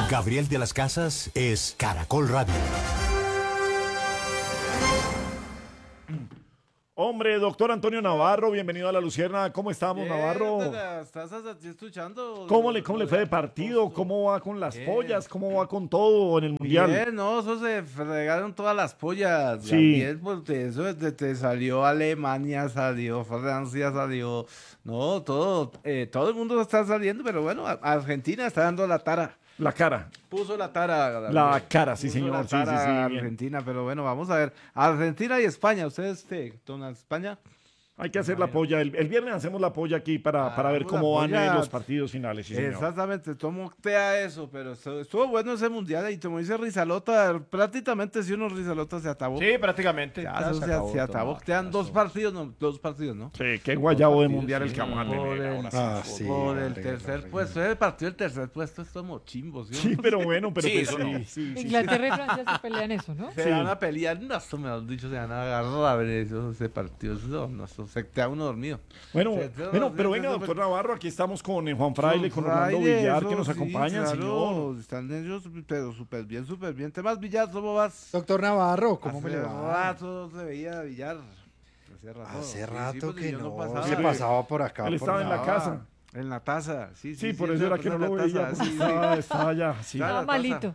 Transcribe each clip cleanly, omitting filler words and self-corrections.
Gabriel de las Casas es Caracol Radio. Hombre, doctor Antonio Navarro, bienvenido a La Lucierna. ¿Cómo estamos, Navarro? ¿Estás escuchando? ¿Cómo le fue de partido? ¿Cómo va con las pollas? ¿Cómo va con todo en el Mundial? Bien, no, eso se fregaron todas las pollas. Sí. Gabriel, pues eso te salió Alemania, salió Francia, salió... No, todo el mundo está saliendo, pero bueno, Argentina está dando la tara. La cara. Puso la tara. Gabriel. La cara, sí, Puso señor. la Sí, tara sí, sí. a Bien. Argentina, pero bueno, vamos a ver. Argentina y España, ¿ustedes toman España? Hay que hacer la polla. El viernes hacemos la polla aquí para ver Hagamos cómo la van polla. los partidos finales. Sí, señor. Exactamente, tomo tea eso, pero estuvo bueno ese mundial y como dice Rizalota, prácticamente si uno Rizalota se acabó. Sí, prácticamente. Ya, Ya eso se acabó. Quedan dos partidos, ¿no? Sí, qué guayabo de partidos, mundial el sí, que vamos a por tener el- ahora sí. sí, Por el hombre, tercer no, puesto, el partido del tercer puesto es como chimbo, ¿sí? Sí, pero bueno, pero Sí, pues eso no. sí. Inglaterra y Francia se pelean eso, ¿no? Se van a pelear, no, eso me han dicho, se van a agarrar ese partido, no, eso se queda uno dormido. Bueno, Sí, pero venga, sí, doctor Navarro, aquí estamos con Juan Fraile, con Orlando Villar, que nos acompañan, señor. Están ellos, pero súper bien. Temas Villar, ¿cómo vas? Doctor Navarro, ¿cómo me le Hace va? rato se veía Villar. Hace Sí, rato porque que yo no pasaba. se pasaba por acá. Él por estaba en la nada. casa. En la taza, Sí, por eso era que no lo veía, porque estaba allá. Sí. Estaba malito.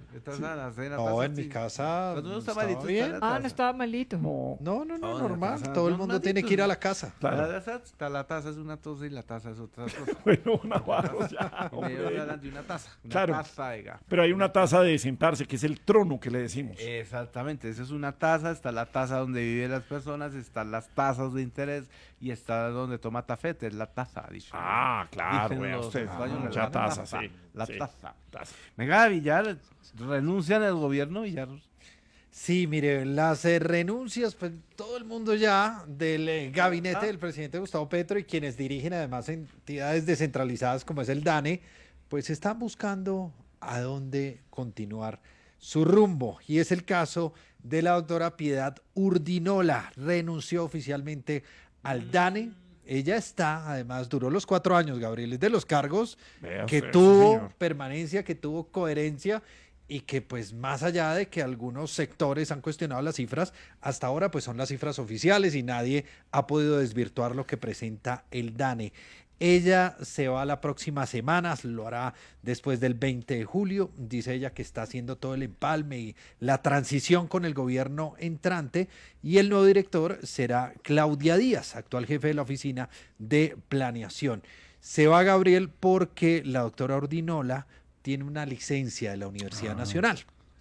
No, en mi casa Cuando uno está estaba malito, bien. está en la Ah, no estaba malito. No, No, No, en la normal. casa, Todo el mundo normalito. tiene que ir a la casa. claro. La taza es una tos y la taza es otra cosa. Bueno, Navarro, ya, Y me hombre. hablan de una taza. Una Claro. taza, oiga. Pero hay una taza de sentarse, que es el trono que le decimos. Exactamente, esa es una taza, está la taza donde viven las personas, están las tazas de interés y está donde toma tafete, es la taza. Ah, claro, Dicen vea los usted. españoles, Mucha la taza, sí. La sí. taza. Taza. Venga, Villar, renuncian al gobierno, Villar. Sí, mire, las renuncias, pues todo el mundo ya del gabinete del presidente Gustavo Petro y quienes dirigen además entidades descentralizadas como es el DANE, pues están buscando a dónde continuar su rumbo. Y es el caso de la doctora Piedad Urdinola. Renunció oficialmente al DANE. Ella está, además, duró los 4 años, Gabriel, es de los cargos Vea que usted, sí, tuvo señor. permanencia, que tuvo coherencia y que pues más allá de que algunos sectores han cuestionado las cifras, hasta ahora pues son las cifras oficiales y nadie ha podido desvirtuar lo que presenta el DANE. Ella se va la próxima semana, lo hará después del 20 de julio. Dice ella que está haciendo todo el empalme y la transición con el gobierno entrante. Y el nuevo director será Claudia Díaz, actual jefe de la oficina de planeación. Se va Gabriel porque la doctora Ordinola tiene una licencia de la Universidad Nacional.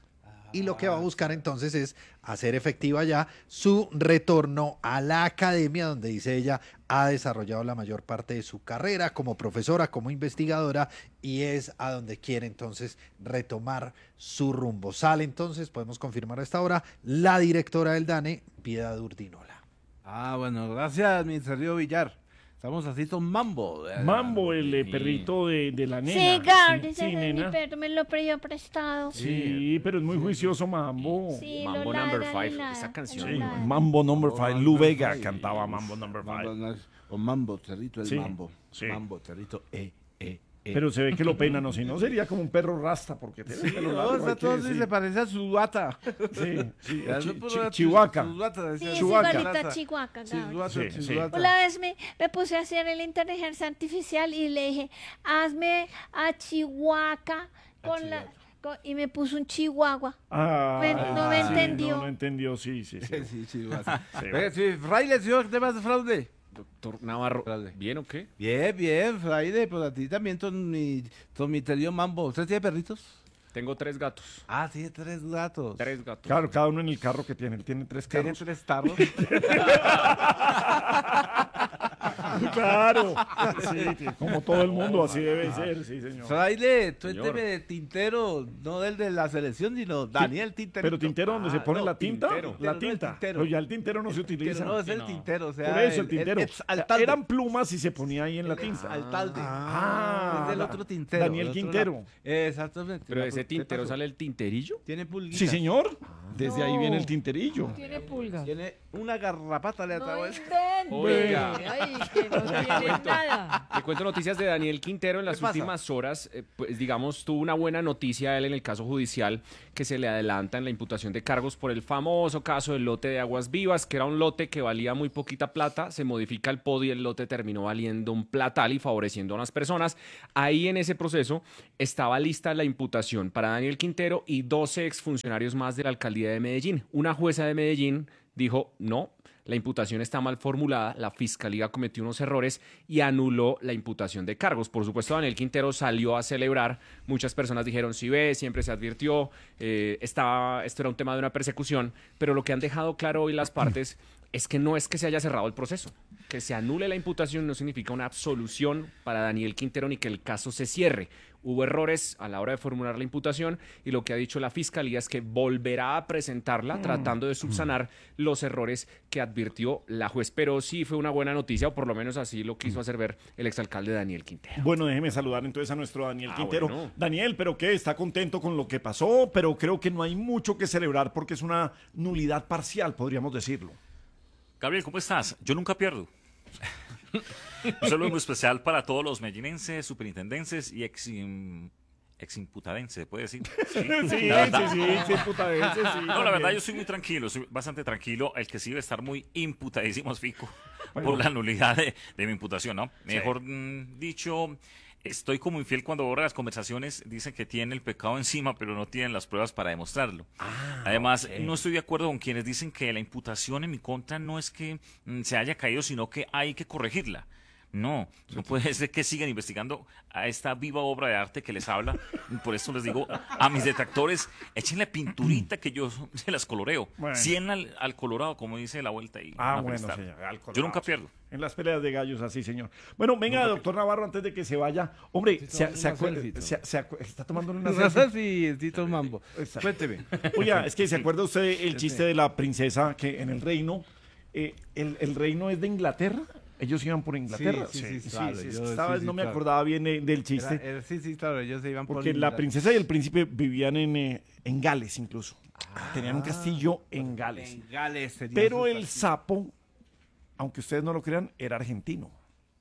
Y lo que va a buscar entonces es hacer efectiva ya su retorno a la academia, donde dice ella ha desarrollado la mayor parte de su carrera como profesora, como investigadora, y es a donde quiere entonces retomar su rumbo. Sale entonces, podemos confirmar a esta hora, la directora del DANE, Piedad Urdinola. Ah, bueno, gracias, Ministerio Villar. Estamos así con Mambo. Mambo, el perrito de la nena. Sí, Gabriel, Sí, ese es mi nena. perro, me lo pidió prestado. Sí, pero es muy juicioso Mambo. Sí, Mambo lo Number ladra y 5, ladra, esa lo canción. Sí, ladra. Mambo Number 5. Mambo Lu Number Vega Five. cantaba Mambo Number 5. O Mambo, Cerrito, el Sí, Mambo. sí. Mambo, Cerrito, Pero se ve que lo peinan, o si no sería como un perro rasta, porque tiene el pelo largo. No, hay esa que tos sí decir. se parece a su gata. Sí, sí, Eso puro Chihuahua. Chihuahua, Sí, decía. es Chihuahua. igualita a Chihuahua, Gabriel. Chihuahua, Sí, sí. Chihuahua. Una vez me puse a hacer la inteligencia artificial y le dije, hazme a Chihuahua y me puso un Chihuahua. Ah, No me sí, entendió. No entendió, sí, sí, sí. Sí, Chihuahua. Sí, Sí, Fraile, señor, temas de fraude. Doctor Navarro, Dale. ¿bien o qué? Bien, Fraile, pues a ti también, ton mi querido Mambo. ¿Usted tiene perritos? Tengo 3 gatos. Ah, tiene 3 gatos. 3 gatos. Claro, cada uno en el carro que tiene. Él tiene 3 ¿Tiene carros. 3 tarros? Claro. Sí, como todo el mundo, así debe ser, sí, señor. Fraile, tú Señor. de Tintero, no del de la selección, sino Daniel Tintero. Pero tintero donde se pone no, la tinta, tintero. la Tintero, no, el tinta. tintero. Pero ya el tintero no se utiliza. No, es el No. tintero, o sea, Por eso el tintero. exaltante. Eran plumas y se ponía ahí en la tinta. Exaltalde. Ah, es del la- otro tintero. Daniel del otro Quintero. lado. Exactamente. Pero de ese ¿Qué tintero pasó? sale el tinterillo. Tiene pulguitas. Sí, señor. Desde ahí viene el tinterillo. Tiene pulgas. Tiene una garrapata le No atrapó. invente. Oiga. Ay, que no tiene nada. Le cuento noticias de Daniel Quintero en las ¿Qué pasa? últimas horas. Pues digamos, tuvo una buena noticia él en el caso judicial que se le adelanta en la imputación de cargos por el famoso caso del lote de Aguas Vivas, que era un lote que valía muy poquita plata. Se modifica el POD y el lote terminó valiendo un platal y favoreciendo a unas personas. Ahí en ese proceso estaba lista la imputación para Daniel Quintero y 12 exfuncionarios más de la alcaldía de Medellín. Una jueza de Medellín dijo no. La imputación está mal formulada, la fiscalía cometió unos errores y anuló la imputación de cargos. Por supuesto, Daniel Quintero salió a celebrar. Muchas personas dijeron, sí ve, siempre se advirtió, esto era un tema de una persecución, pero lo que han dejado claro hoy las partes es que se haya cerrado el proceso. Que se anule la imputación no significa una absolución para Daniel Quintero ni que el caso se cierre. Hubo errores a la hora de formular la imputación y lo que ha dicho la Fiscalía es que volverá a presentarla tratando de subsanar los errores que advirtió la juez. Pero sí fue una buena noticia, o por lo menos así lo quiso hacer ver el exalcalde Daniel Quintero. Bueno, déjeme saludar entonces a nuestro Daniel Quintero. Bueno. Daniel, ¿pero qué? ¿Está contento con lo que pasó? Pero creo que no hay mucho que celebrar porque es una nulidad parcial, podríamos decirlo. Gabriel, ¿cómo estás? Yo nunca pierdo. Un saludo muy especial para todos los medellinenses, superintendenses y eximputadenses, ¿puede decir? Sí, putadense, sí. No, la verdad yo soy muy tranquilo, soy bastante tranquilo. El que sí debe estar muy imputadísimo es Fico por la nulidad de mi imputación, ¿no? Mejor dicho, estoy como infiel cuando borra las conversaciones, dicen que tiene el pecado encima, pero no tienen las pruebas para demostrarlo. Además, no estoy de acuerdo con quienes dicen que la imputación en mi contra no es que se haya caído, sino que hay que corregirla. No puede ser que sigan investigando a esta viva obra de arte que les habla. Por eso les digo a mis detractores, échenle pinturita que yo se las coloreo. Bueno. 100 al colorado, como dice la vuelta. Y van a Bueno, prestar. señor. Al colorado. Yo nunca pierdo. En las peleas de gallos, así, señor. Bueno, venga, doctor Navarro, antes de que se vaya. Hombre, está tomando una No selfie. sé si Tito Mambo. Exacto. Cuénteme. Oiga, es que ¿se acuerda usted el chiste de la princesa que en el reino, el reino es de Inglaterra? Ellos iban por Inglaterra. Sí, claro, es yo- que estaba- sí, no me claro. acordaba bien del chiste. Sí, claro, ellos se iban por Porque la Inglaterra. princesa y el príncipe vivían en Gales incluso. Tenían un castillo en Gales. En Gales tenían Pero su el castillo. sapo, aunque ustedes no lo crean, era argentino.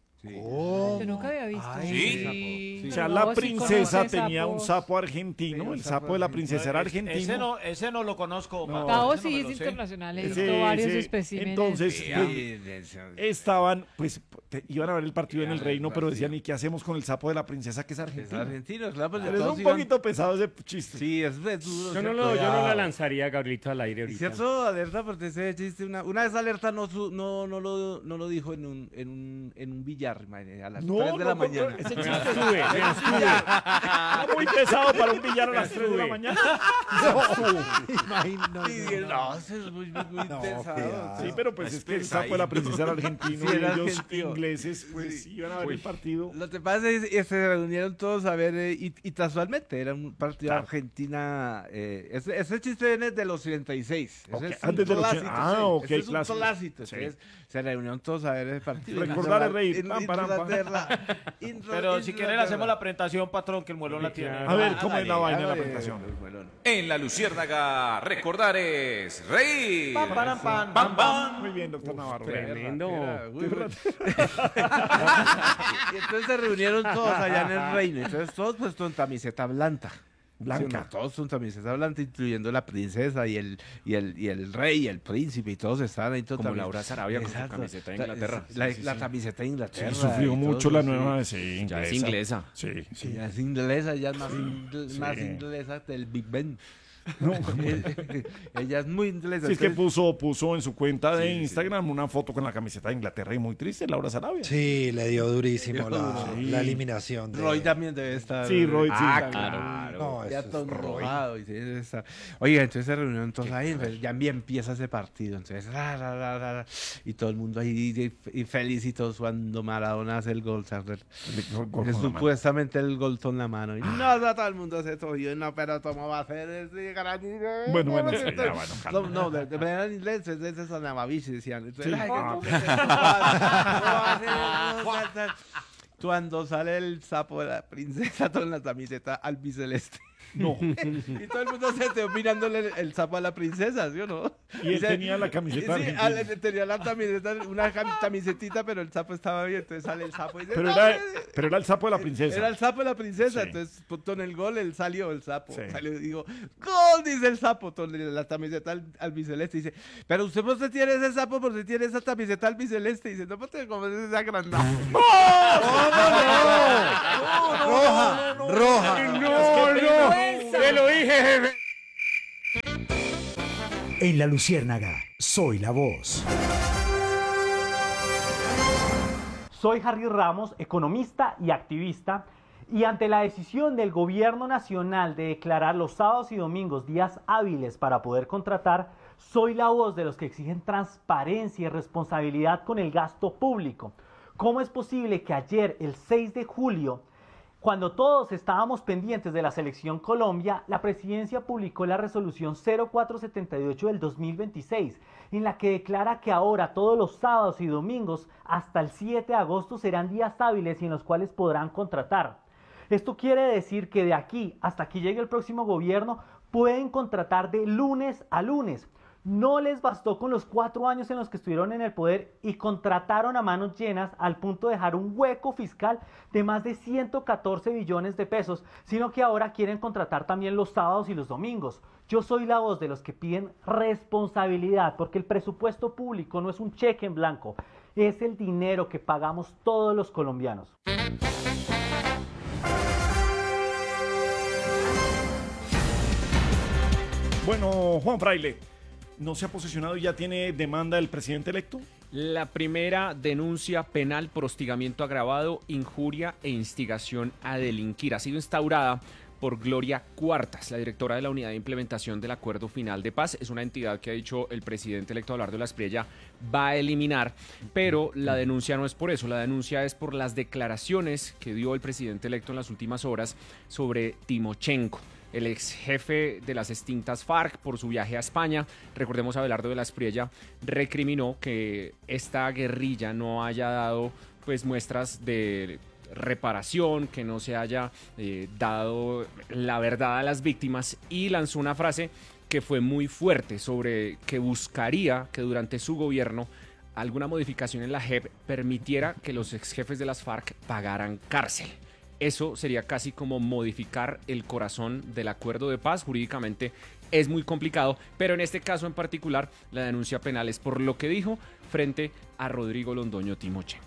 Yo nunca había visto. ¿Sí? O sea, No, la sí princesa conoce tenía un sapos. sapo argentino. Sí, El un sapo sapo de la argentino. princesa era argentino. Ese no lo conozco. No. Mato, Tao ese no sí me es lo sé. internacional, he Sí, visto varios sí. especímenes. Entonces, Sí, estaban, pues, iban a ver el partido en el Ya, reino, pero partido. decían, ¿y qué hacemos con el sapo de la princesa que es Es argentino? argentino, claro, pues Pero es todos un iban- poquito pesado ese chiste. Sí, es duro. Yo no ¿cierto? la lanzaría, Gabrielito, al aire ¿Es ahorita. cierto, Alerta? Porque ese chiste, una vez Alerta no lo dijo en un billar, madre, a las 3 de la mañana. Ese chiste era muy pesado para un billar a las 3 de la mañana. No, eso es muy pesado. Sí, pero pues es que el sapo de la princesa era argentino Sí, y era ellos argentino. ingleses pues iban a ver el partido. Lo que pasa es que se reunieron todos a ver, y casualmente era un partido Claro. Argentina. Ese chiste viene de los 36. Ok, Ese es antes de un los clásico. ah, sí. ok, Ese es un clásico. clásico. Sí. Entonces, se reunieron todos a ver ese partido. Recordar es reír. Pam, param, pam. Pero si quieren le hacemos la presentación, patrón, que el muelón la tiene. A ver, ¿cómo es la vaina de la Hágale, presentación? En la Luciérnaga, recordar es reír. Pam, param, pam, Pam, pam. Muy bien, doctor Navarro. Tremendo. Y entonces se reunieron todos allá en el reino. Entonces todos pues con camiseta blanca. Blanca. Sí, no, todos con camiseta blanca, incluyendo la princesa y el rey y el príncipe, y todos estaban ahí todos Como también. Laura Sarabia con su Exacto. camiseta de Inglaterra. La camiseta de Inglaterra. Sí, sufrió y mucho todo, la sí. nueva, sí, Ya es inglesa. Sí, sí. Ella es inglesa, ella es más, más sí. inglesa del Big Ben. No, Ella es muy inglesa. sí, es que entonces- puso en su cuenta de Instagram una foto con la camiseta de Inglaterra y muy triste, Laura Sarabia. Sí, le dio durísimo Sí. la eliminación. Roy también debe estar. Sí, Roy, sí. Claro. No, Ya eso es todo Roy. enojado, y sí, está. Oiga, entonces se reunieron todos ahí, ya bien empieza ese partido, entonces, y todo el mundo ahí y feliz y todos cuando Maradona hace el gol, ¿sabes? Porque supuestamente el gol con la mano, y no, todo el mundo se tosió, no, pero ¿cómo va a ser ese gran? Bueno, sí, ya, bueno, calma. No, de manera en inglés, ese es Anamabishi, decían. Entonces, Sí. ay, ¿cómo va a ser? Cuando sale el sapo de la princesa con la camiseta albiceleste. No. Y todo el mundo se quedó mirándole el sapo a la princesa, ¿sí o no? Y él tenía la camiseta Sí, argentina. tenía la camiseta, una camisetita, pero el sapo estaba bien, entonces sale el sapo y dice, Pero "No, era el sapo de la princesa. Era el sapo de la princesa, Sí. entonces con el gol él salió el sapo. Sí. Salió y dijo, ¡gol! Dice el sapo, con la camiseta albiceleste. Dice, pero usted por qué tiene ese sapo, por qué tiene esa camiseta albiceleste. Dice, no, porque como es esa agrandada. Roja, roja. ¡Se lo dije, jefe! En La Luciérnaga, soy la voz. Soy Harry Ramos, economista y activista, y ante la decisión del gobierno nacional de declarar los sábados y domingos días hábiles para poder contratar, soy la voz de los que exigen transparencia y responsabilidad con el gasto público. ¿Cómo es posible que ayer, el 6 de julio, cuando todos estábamos pendientes de la selección Colombia, la presidencia publicó la resolución 0478 del 2026, en la que declara que ahora todos los sábados y domingos hasta el 7 de agosto serán días hábiles y en los cuales podrán contratar? Esto quiere decir que de aquí hasta que llegue el próximo gobierno pueden contratar de lunes a lunes. No les bastó con los 4 años en los que estuvieron en el poder y contrataron a manos llenas al punto de dejar un hueco fiscal de más de 114 billones de pesos, sino que ahora quieren contratar también los sábados y los domingos. Yo soy la voz de los que piden responsabilidad, porque el presupuesto público no es un cheque en blanco, es el dinero que pagamos todos los colombianos. Bueno, Juan Fraile, ¿no se ha posicionado y ya tiene demanda el presidente electo? La primera denuncia penal por hostigamiento agravado, injuria e instigación a delinquir ha sido instaurada por Gloria Cuartas, la directora de la Unidad de Implementación del Acuerdo Final de Paz. Es una entidad que ha dicho el presidente electo Abelardo de la Espriella va a eliminar, pero la denuncia no es por eso, la denuncia es por las declaraciones que dio el presidente electo en las últimas horas sobre Timochenko, el ex jefe de las extintas FARC, por su viaje a España. Recordemos, Abelardo de la Espriella recriminó que esta guerrilla no haya dado pues muestras de reparación, que no se haya dado la verdad a las víctimas, y lanzó una frase que fue muy fuerte sobre que buscaría que durante su gobierno alguna modificación en la JEP permitiera que los ex jefes de las FARC pagaran cárcel. Eso sería casi como modificar el corazón del acuerdo de paz. Jurídicamente es muy complicado, pero en este caso en particular la denuncia penal es por lo que dijo frente a Rodrigo Londoño Timochenko.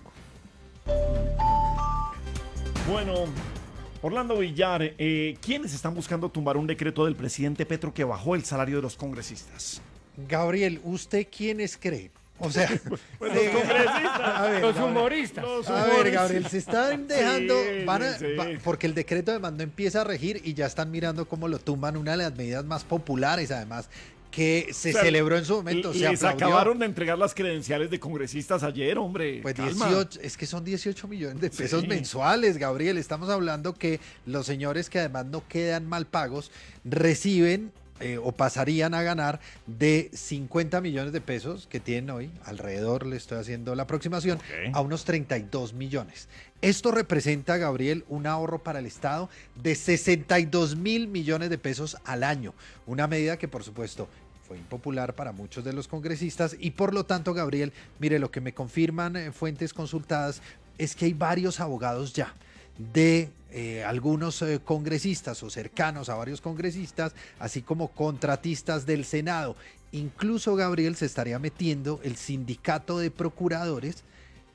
Bueno, Orlando Villar, ¿quiénes están buscando tumbar un decreto del presidente Petro que bajó el salario de los congresistas? Gabriel, ¿usted quiénes cree? O sea, Pues los congresistas, a ver, Los Gabriel. humoristas. A ver, Gabriel, se están dejando, Sí. porque el decreto de mando empieza a regir y ya están mirando cómo lo tumban, una de las medidas más populares, además, que se O sea, celebró en su momento, se Les aplaudió. acabaron de entregar las credenciales de congresistas ayer, hombre. Pues Calma. 18, es que son 18 millones de pesos Sí. mensuales, Gabriel. Estamos hablando que los señores que además no quedan mal pagos reciben o pasarían a ganar de 50 millones de pesos que tienen hoy, alrededor, le estoy haciendo la aproximación, a unos 32 millones. Esto representa, Gabriel, un ahorro para el Estado de 62 mil millones de pesos al año. Una medida que, por supuesto, fue impopular para muchos de los congresistas y por lo tanto, Gabriel, mire, lo que me confirman fuentes consultadas es que hay varios abogados ya de algunos congresistas o cercanos a varios congresistas, así como contratistas del Senado. Incluso, Gabriel, se estaría metiendo el sindicato de procuradores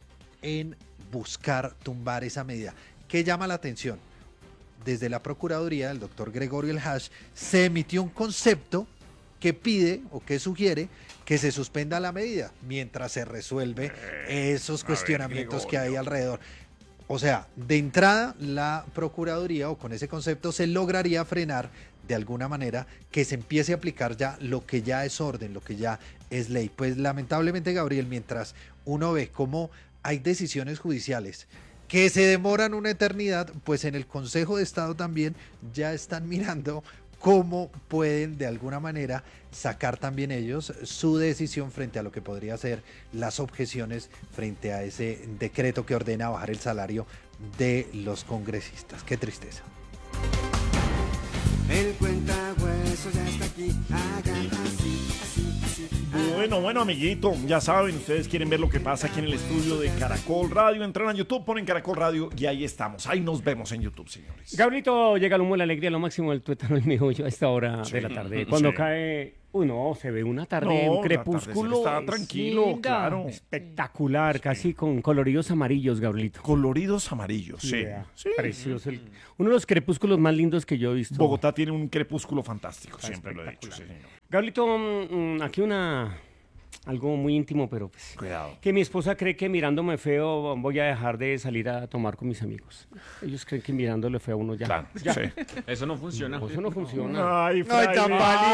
en buscar tumbar esa medida. ¿Qué llama la atención? Desde la Procuraduría, el doctor Gregorio El Hash, se emitió un concepto que pide o que sugiere que se suspenda la medida mientras se resuelve esos cuestionamientos que hay alrededor. O sea, de entrada, la Procuraduría, o con ese concepto, se lograría frenar de alguna manera que se empiece a aplicar ya lo que ya es orden, lo que ya es ley. Pues lamentablemente, Gabriel, mientras uno ve cómo hay decisiones judiciales que se demoran una eternidad, pues en el Consejo de Estado también ya están mirando cómo pueden de alguna manera sacar también ellos su decisión frente a lo que podría ser las objeciones frente a ese decreto que ordena bajar el salario de los congresistas. Qué tristeza. El cuentahuesos ya está aquí. Hagan así, así, así. Bueno, amiguito, ya saben, ustedes quieren ver lo que pasa aquí en el estudio de Caracol Radio, entran a YouTube, ponen Caracol Radio y ahí estamos. Ahí nos vemos en YouTube, señores. Gabrielito, llega el humo de la alegría, lo máximo del tuétano y miollo a esta hora de la tarde. Cuando cae... Uy, no, se ve una tarde, un crepúsculo. Está tranquilo, linda, claro. espectacular, casi con coloridos amarillos, Gabrielito. Coloridos amarillos, sí. Precioso. Uno de los crepúsculos más lindos que yo he visto. Bogotá tiene un crepúsculo fantástico, siempre lo he dicho, sí, señor. Gabrielito, aquí algo muy íntimo, pero pues... Cuidado. Que mi esposa cree que mirándome feo voy a dejar de salir a tomar con mis amigos. Ellos creen que mirándole feo a uno ya. Claro, ya. sí. Eso no funciona. Eso no funciona. Ay, ¡Ay, tan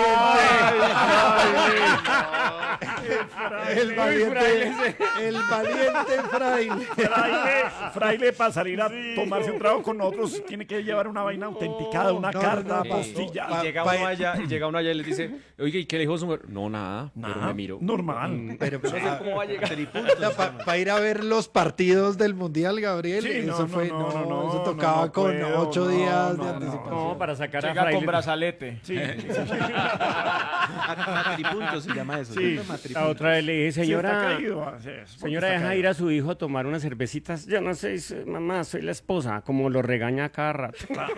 valiente! El valiente fraile. Fraile para salir a tomarse un trago con nosotros tiene que llevar una vaina autenticada, una carta apostillada. Y llega uno allá y le dice, oye, ¿y qué le dijo su mujer? No, nada, pero me miro. Normal. Pero No sé cómo va a llegar. para ir a ver los partidos del Mundial, Gabriel, Sí, eso no, tocaba con puedo, 8 días de no. anticipación. No, para sacar a Llega Fraile. con brazalete. Sí. Matripunto se llama eso. Sí. La otra vez le dije, señora, Señora, deja ir a su hijo a tomar unas cervecitas. Yo no sé, mamá, soy la esposa, como lo regaña cada rato.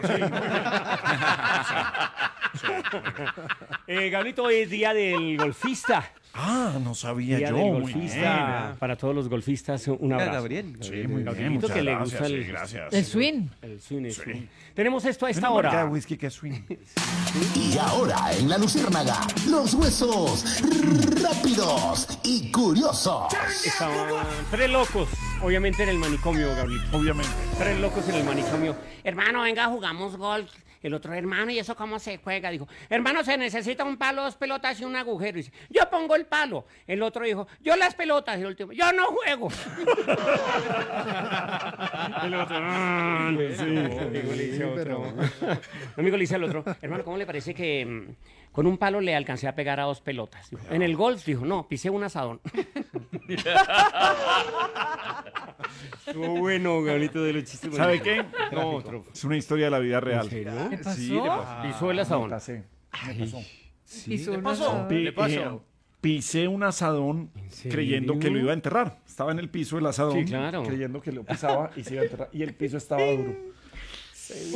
Gabrielito, hoy es día del golfista. no sabía Día yo. del Muy golfista. bien. Para todos los golfistas, un abrazo. Gabriel. Sí, muy bien. Gabrielito, Muchas que le gracias. gusta Sí, el- gracias. El swing. El swing. Tenemos esto a esta Una marca de hora. whisky que es swing. Y ahora en La Luciérnaga, los huesos rápidos y curiosos. Estaban 3 locos, obviamente en el manicomio, Gabrielito. Obviamente. 3 locos en el manicomio. Hermano, venga, jugamos golf. El otro, hermano, ¿y eso cómo se juega? Dijo, hermano, se necesita un palo, 2 pelotas y un agujero. Dice, yo pongo el palo. El otro dijo, yo las pelotas. Y el último, yo no juego. El otro, amigo le dice a otro. Amigo le dice al otro, hermano, ¿cómo le parece que con un palo le alcancé a pegar a 2 pelotas? Dijo, en el golf, dijo, no, pisé un asadón. Estuvo bueno, Gabrielito, de los chistes. ¿Sabe qué? No, otro. Es una historia de la vida real. ¿En serio? ¿Qué pasó? Sí, le pasó. Pisó el asadón. Me pasé. Me pasó. Pisó ¿Le un pasó? asadón. ¿Le pasó? Pisé un asadón serio? creyendo que lo iba a enterrar. Estaba en el piso del asadón, Sí, claro. creyendo que lo pisaba y se iba a enterrar. Y el piso estaba duro. Es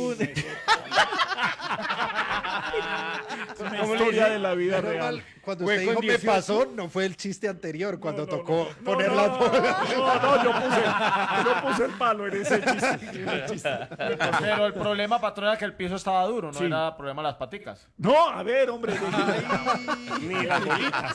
una historia de la vida Menos real. mal, cuando Fue usted con dijo me 18. pasó, no fue el chiste anterior, cuando tocó poner las bolas. No, yo puse el palo en ese chiste. Pero el problema, patrón, era que el piso estaba duro, no Sí. era problema de las paticas. No, a ver, hombre. Ni las bolitas.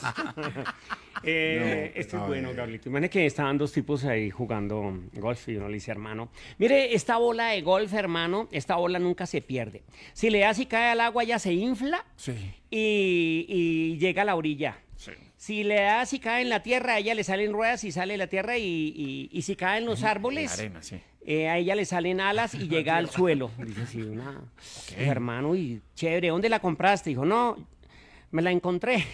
Esto es bueno, Gabrielito. Imagínate que estaban 2 tipos ahí jugando golf y uno le dice, hermano, mire, esta bola de golf, hermano, esta bola nunca se pierde. Si le das y cae al agua, ya se infla Sí. y llega a la orilla. Sí. Si le das y cae en la tierra, a ella le salen ruedas y sale la tierra y si cae en los árboles, Arena, sí. a ella le salen alas y llega al suelo. Dice así, dijo, hermano, y chévere, ¿dónde la compraste? Dijo, no, me la encontré.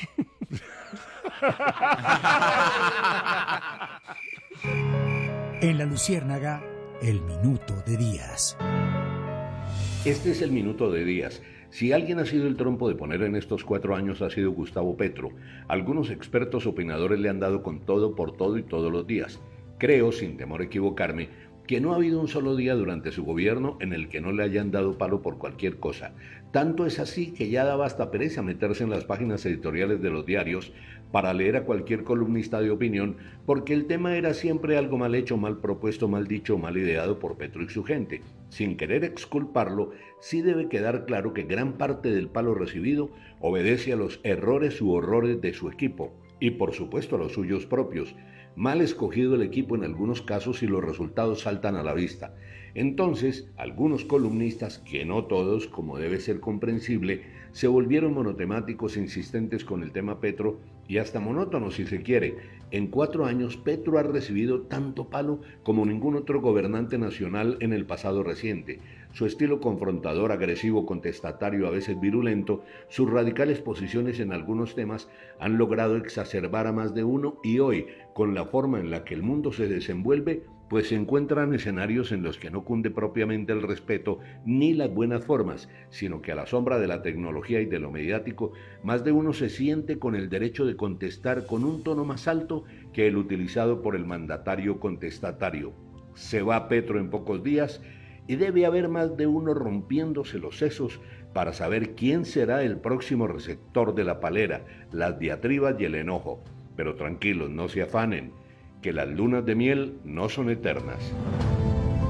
En La Luciérnaga, el minuto de Díaz. Este es el minuto de Díaz. Si alguien ha sido el trompo de poner en estos 4 años ha sido Gustavo Petro. Algunos expertos opinadores le han dado con todo, por todo y todos los días. Creo, sin temor a equivocarme, que no ha habido un solo día durante su gobierno en el que no le hayan dado palo por cualquier cosa. Tanto es así que ya daba hasta pereza meterse en las páginas editoriales de los diarios para leer a cualquier columnista de opinión, porque el tema era siempre algo mal hecho, mal propuesto, mal dicho, mal ideado por Petro y su gente. Sin querer exculparlo, sí debe quedar claro que gran parte del palo recibido obedece a los errores u horrores de su equipo, y por supuesto a los suyos propios. Mal escogido el equipo en algunos casos y los resultados saltan a la vista. Entonces, algunos columnistas, que no todos, como debe ser comprensible, se volvieron monotemáticos e insistentes con el tema Petro y hasta monótonos si se quiere. En 4 años, Petro ha recibido tanto palo como ningún otro gobernante nacional en el pasado reciente. Su estilo confrontador, agresivo, contestatario, a veces virulento, sus radicales posiciones en algunos temas han logrado exacerbar a más de uno y hoy, con la forma en la que el mundo se desenvuelve, pues se encuentran escenarios en los que no cunde propiamente el respeto ni las buenas formas, sino que a la sombra de la tecnología y de lo mediático, más de uno se siente con el derecho de contestar con un tono más alto que el utilizado por el mandatario contestatario. Se va Petro en pocos días y debe haber más de uno rompiéndose los sesos para saber quién será el próximo receptor de la palera, las diatribas y el enojo. Pero tranquilos, no se afanen, que las lunas de miel no son eternas.